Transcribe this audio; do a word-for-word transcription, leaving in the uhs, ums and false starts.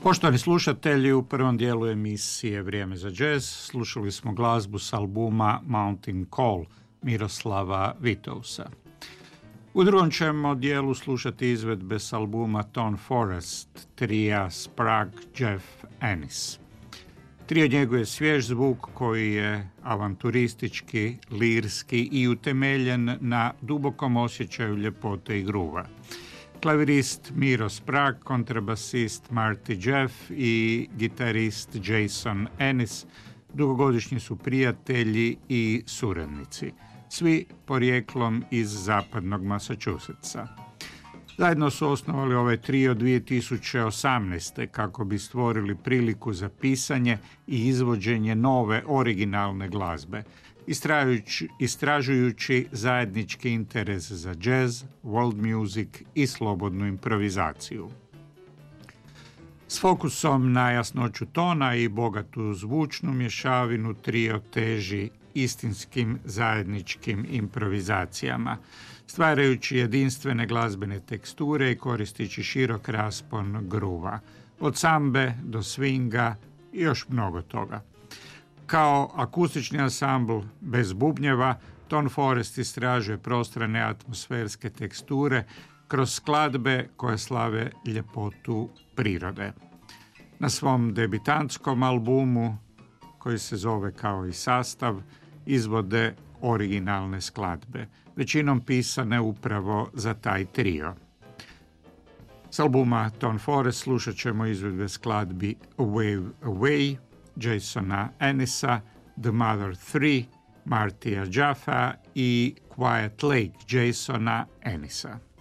Poštovani slušatelji, u prvom dijelu emisije Vrijeme za džez slušali smo glazbu s albuma Mountain Call Miroslava Vitousa. U drugom ćemo dijelu slušati izvedbe s albuma Ton Forest trija Sprague, Jeff Ennis. Trio njeguje svjež zvuk koji je avanturistički, lirski i utemeljen na dubokom osjećaju ljepote i gruva. Klavirist Miro Sprague, kontrabasist Marty Jeff i gitarist Jason Ennis dugogodišnji su prijatelji i suradnici, svi porijeklom iz zapadnog Massachusettsa. Zajedno su osnovali ovaj trio dvije tisuće osamnaeste. kako bi stvorili priliku za pisanje i izvođenje nove originalne glazbe, istražujući zajednički interes za jazz, world music i slobodnu improvizaciju. S fokusom na jasnoću tona i bogatu zvučnu mješavinu trio teži istinskim zajedničkim improvizacijama, stvarajući jedinstvene glazbene teksture i koristeći širok raspon gruva, od sambe do swinga i još mnogo toga. Kao akustični ansambl bez bubnjeva, Ton Forest istražuje prostrane atmosferske teksture kroz skladbe koje slave ljepotu prirode. Na svom debitantskom albumu, koji se zove kao i sastav, izvode originalne skladbe, većinom pisane upravo za taj trio. S albuma Ton Forest slušat ćemo izvedbe skladbi A Wave Away, Jasona Ennisa, The Mother tri, Martija Jaffa i Quiet Lake, Jasona Ennisa.